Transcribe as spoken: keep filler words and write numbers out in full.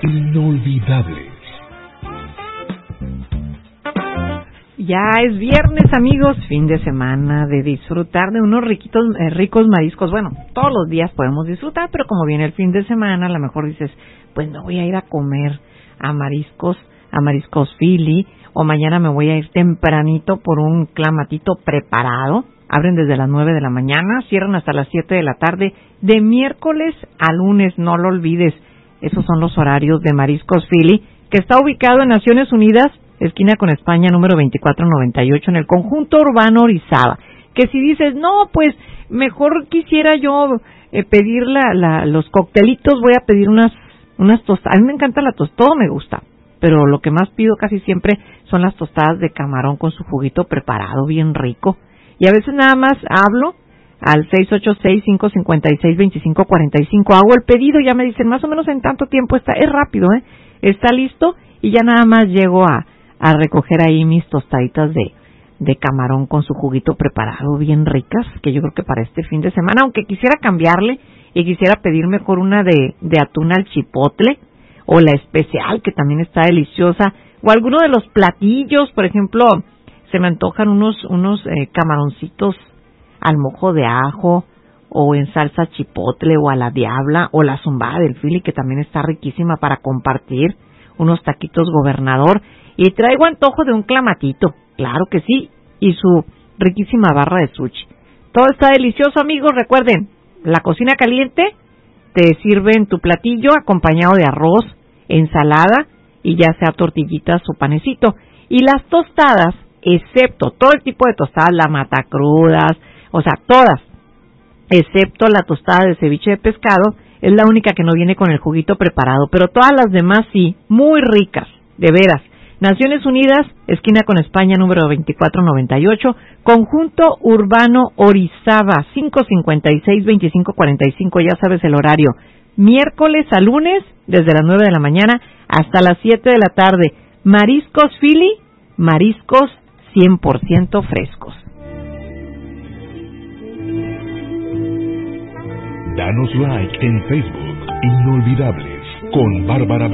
Inolvidables. Ya es viernes, amigos, fin de semana de disfrutar de unos riquitos, eh, ricos mariscos. Bueno, todos los días podemos disfrutar, pero como viene el fin de semana, a lo mejor dices, pues no voy a ir a comer a mariscos, a mariscos Philly, o mañana me voy a ir tempranito por un clamatito preparado. Abren desde las nueve de la mañana, cierran hasta las siete de la tarde, de miércoles a lunes, no lo olvides. Esos son los horarios de Mariscos Philly, que está ubicado en Naciones Unidas, esquina con España, número veinticuatro noventa y ocho, en el conjunto urbano Orizaba. Que si dices, no, pues mejor quisiera yo eh, pedir la, la, los coctelitos, voy a pedir unas unas tostadas. A mí me encanta la tostada, todo me gusta, pero lo que más pido casi siempre son las tostadas de camarón con su juguito preparado, bien rico. Y a veces nada más hablo al seis ocho seis, cinco cinco seis, dos cinco cuatro cinco, hago el pedido, ya me dicen más o menos en tanto tiempo está, es rápido, ¿eh? Está listo y ya nada más llego a, a recoger ahí mis tostaditas de, de camarón con su juguito preparado, bien ricas, que yo creo que para este fin de semana, aunque quisiera cambiarle y quisiera pedir mejor una de, de atún al chipotle, o la especial, que también está deliciosa, o alguno de los platillos, por ejemplo, se me antojan unos, unos eh, camaroncitos al mojo de ajo, o en salsa chipotle, o a la diabla, o la zumbada del Philly, que también está riquísima para compartir, unos taquitos gobernador, y traigo antojo de un clamatito, claro que sí, y su riquísima barra de sushi. Todo está delicioso, amigos, recuerden, la cocina caliente te sirven tu platillo acompañado de arroz, ensalada, y ya sea tortillitas o panecito. Y las tostadas, excepto todo el tipo de tostadas, la matacrudas, o sea, todas, excepto la tostada de ceviche de pescado, es la única que no viene con el juguito preparado, pero todas las demás sí, muy ricas, de veras. Naciones Unidas, esquina con España, número veinticuatro noventa y ocho, conjunto urbano Orizaba, cinco cinco seis, dos cinco cuatro cinco, ya sabes el horario, miércoles a lunes, desde las nueve de la mañana hasta las siete de la tarde. Mariscos Philly, mariscos cien por ciento frescos. Danos like en Facebook, Inolvidables, con Bárbara